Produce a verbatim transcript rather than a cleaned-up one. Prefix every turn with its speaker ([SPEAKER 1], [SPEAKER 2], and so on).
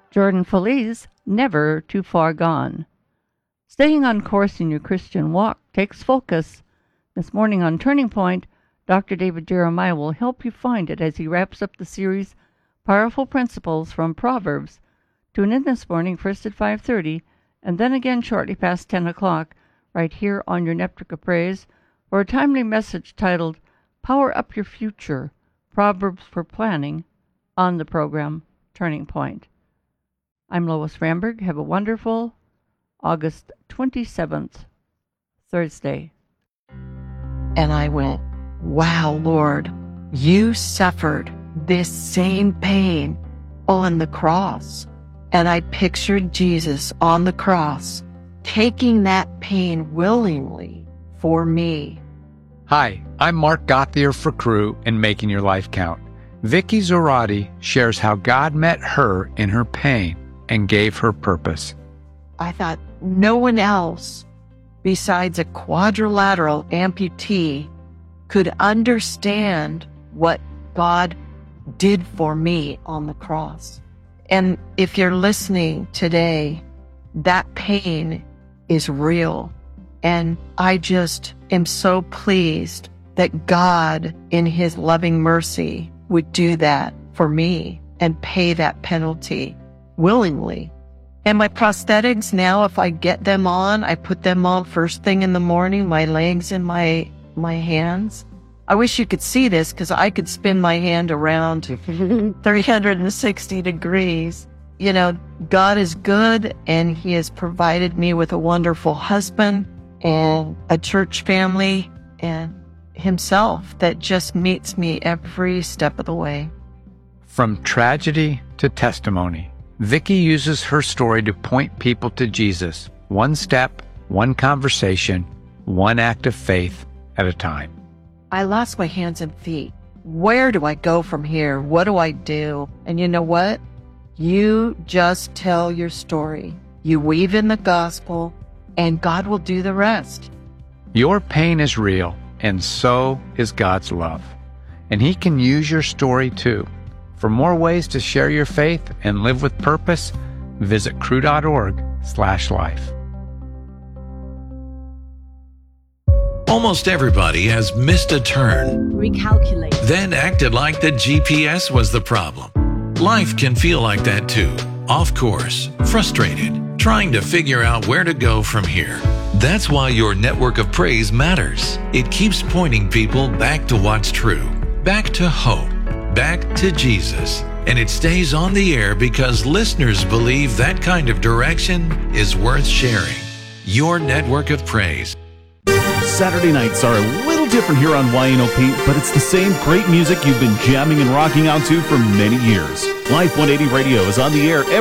[SPEAKER 1] Jordan Feliz, Never Too Far Gone. Staying on course in your Christian walk takes focus. This morning on Turning Point, Doctor David Jeremiah will help you find it as he wraps up the series Powerful Principles from Proverbs. Tune in this morning first at five thirty and then again shortly past ten o'clock right here on your Network of Praise for a timely message titled Power Up Your Future, Proverbs for Planning on the program Turning Point. I'm Lois Ramberg. Have a wonderful August twenty-seventh, Thursday.
[SPEAKER 2] And I went, wow, Lord, you suffered this same pain on the cross. And I pictured Jesus on the cross taking that pain willingly for me.
[SPEAKER 3] Hi, I'm Mark Gauthier for Crew and Making Your Life Count. Vicky Zorati shares how God met her in her pain and gave her purpose.
[SPEAKER 2] I thought no one else besides a quadrilateral amputee could understand what God did for me on the cross. And if you're listening today, that pain is real. And I just am so pleased that God, in his loving mercy, would do that for me and pay that penalty willingly. And my prosthetics now, if I get them on, I put them on first thing in the morning, my legs and my my hands. I wish you could see this because I could spin my hand around three hundred sixty degrees. You know, God is good, and he has provided me with a wonderful husband and a church family and himself that just meets me every step of the way.
[SPEAKER 3] From tragedy to testimony, Vicky uses her story to point people to Jesus, one step, one conversation, one act of faith at a time.
[SPEAKER 2] I lost my hands and feet. Where do I go from here? What do I do? And you know what? You just tell your story. You weave in the gospel, and God will do the rest.
[SPEAKER 3] Your pain is real, and so is God's love. And he can use your story too. For more ways to share your faith and live with purpose, visit crew.org slash life.
[SPEAKER 4] Almost everybody has missed a turn,
[SPEAKER 5] recalculate,
[SPEAKER 4] then acted like the G P S was the problem. Life can feel like that too. Off course, frustrated, trying to figure out where to go from here. That's why your Network of Praise matters. It keeps pointing people back to what's true, back to hope, back to Jesus. And it stays on the air because listeners believe that kind of direction is worth sharing. Your Network of Praise.
[SPEAKER 6] Saturday nights are a little different here on Y N O P, but it's the same great music you've been jamming and rocking out to for many years. Life one eighty Radio is on the air